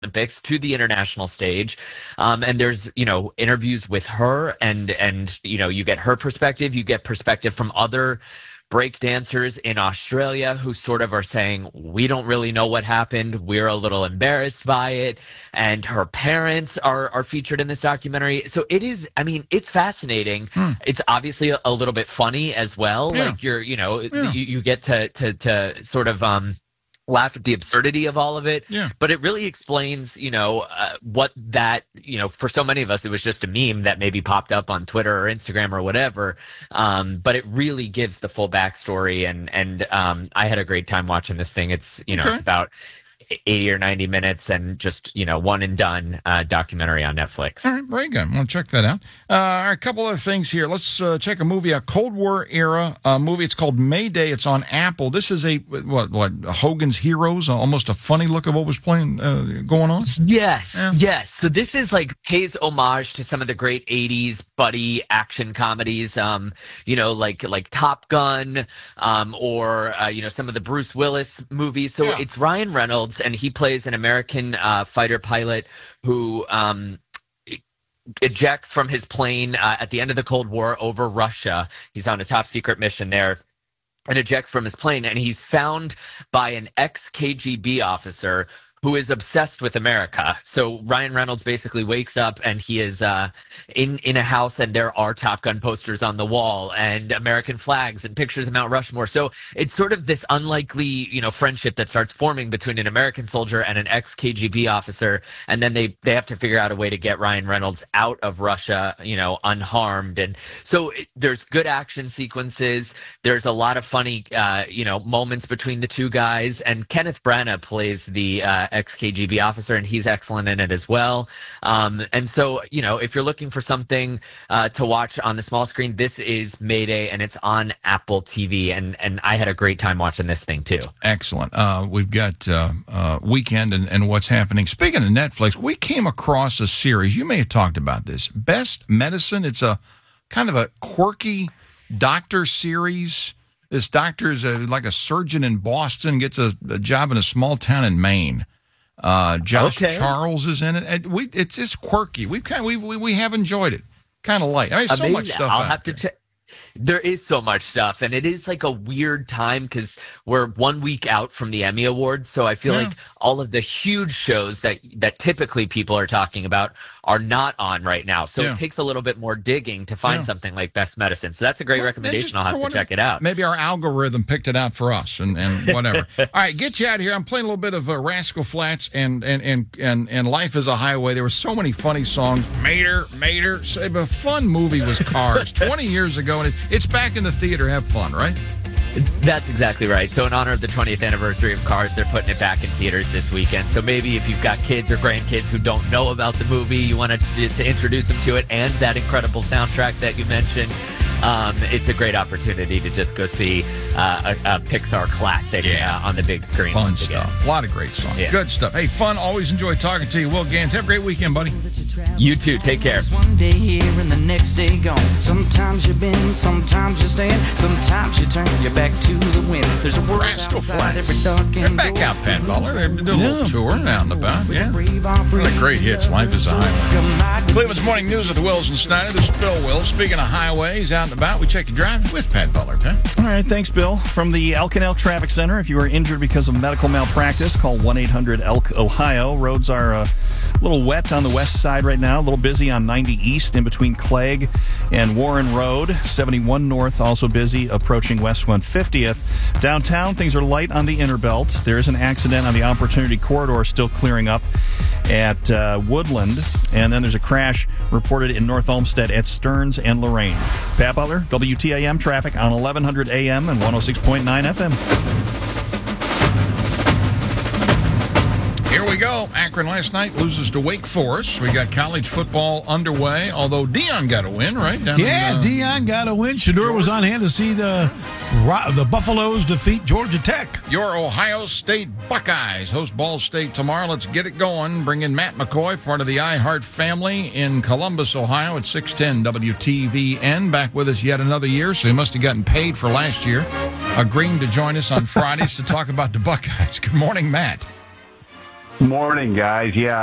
Olympics to the international stage. And there's, interviews with her and, you get her perspective, you get perspective from other break dancers in Australia who sort of are saying, we don't really know what happened. We're a little embarrassed by it. And her parents are featured in this documentary. So it is, it's fascinating. It's obviously a little bit funny as well. Yeah. Like you get to sort of, laugh at the absurdity of all of it. Yeah. But it really explains, what that, for so many of us, it was just a meme that maybe popped up on Twitter or Instagram or whatever. But it really gives the full backstory. And I had a great time watching this thing. It's, it's about 80 or 90 minutes and just, one and done documentary on Netflix. All right, very good. I'm going to check that out. A couple other things here. Let's check a movie, a Cold War era movie. It's called Mayday. It's on Apple. This is what Hogan's Heroes, almost a funny look of what was playing, going on? Yes. So this is pays homage to some of the great 80s buddy action comedies, like Top Gun, or, some of the Bruce Willis movies. So it's Ryan Reynolds, and he plays an American fighter pilot who ejects from his plane at the end of the Cold War over Russia. He's on a top secret mission there and ejects from his plane, and he's found by an ex-KGB officer who is obsessed with America. So Ryan Reynolds basically wakes up and he is in a house, and there are Top Gun posters on the wall and American flags and pictures of Mount Rushmore. So it's sort of this unlikely, friendship that starts forming between an American soldier and an ex-KGB officer. And then they have to figure out a way to get Ryan Reynolds out of Russia, unharmed. And so there's good action sequences. There's a lot of funny, moments between the two guys. And Kenneth Branagh plays the ex-KGB officer, and he's excellent in it as well. And so, if you're looking for something to watch on the small screen, this is Mayday, and it's on Apple TV. And I had a great time watching this thing too. Excellent. We've got Weekend and what's happening. Speaking of Netflix, we came across a series. You may have talked about this. Best Medicine. It's a kind of a quirky doctor series. This doctor is like a surgeon in Boston, gets a job in a small town in Maine. Josh Charles is in it. It's just quirky. We have enjoyed it. Kind of light. So much stuff. I'll have to check. There is so much stuff, and it is like a weird time because we're 1 week out from the Emmy Awards. So I feel like all of the huge shows that typically people are talking about are not on right now. So it takes a little bit more digging to find something like Best Medicine. So that's a great recommendation. I'll have to check it out. Maybe our algorithm picked it out for us and whatever. All right, get you out of here. I'm playing a little bit of Rascal Flatts and Life is a Highway. There were so many funny songs. Mater. A fun movie was Cars 20 years ago, and it's back in the theater. Have fun, right? That's exactly right. So in honor of the 20th anniversary of Cars, they're putting it back in theaters this weekend. So maybe if you've got kids or grandkids who don't know about the movie, you want to introduce them to it and that incredible soundtrack that you mentioned, it's a great opportunity to just go see a Pixar classic on the big screen. Fun stuff. A lot of great songs. Yeah. Good stuff. Hey, fun. Always enjoy talking to you. Will Gans, have a great weekend, buddy. You too. Take care. One day here and the next day gone. Sometimes you bend, sometimes you stand, sometimes you turn your back to the wind. There's a world Rascal outside Flatts. every dark They're and back out, Pat Butler. They're doing a little tour out and about. Yeah. One of the great hits, Life is a Highway. Cleveland's Morning News with Wills and Snyder. This is Bill Wills. Speaking of highways, out and about, we check your drive with Pat Butler. Pat? All right, thanks, Bill. From the Elk and Elk Traffic Center, if you are injured because of medical malpractice, call 1-800-ELK, Ohio. Roads are a little wet on the west side right now, a little busy on 90 East in between Clegg and Warren Road. 71 North also busy approaching West 150th. Downtown, things are light on the inner belt. There is an accident on the Opportunity Corridor still clearing up at Woodland. And then there's a crash reported in North Olmsted at Stearns and Lorraine. Pat Butler, WTIM traffic on 1100 AM and 106.9 FM. Here we go. Akron last night loses to Wake Forest. We got college football underway, although Dion got a win, right? Dion got a win. Shador was on hand to see the Buffaloes defeat Georgia Tech. Your Ohio State Buckeyes host Ball State tomorrow. Let's get it going. Bring in Matt McCoy, part of the iHeart family in Columbus, Ohio at 610 WTVN. Back with us yet another year, so he must have gotten paid for last year. Agreeing to join us on Fridays to talk about the Buckeyes. Good morning, Matt. Morning, guys. Yeah,